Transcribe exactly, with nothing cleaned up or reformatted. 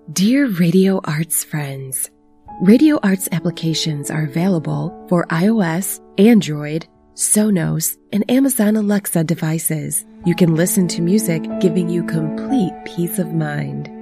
Dear Radio Arts friends, Radio Arts applications are available for iOS, Android, Sonos, and Amazon Alexa devices. You can listen to music giving you complete peace of mind.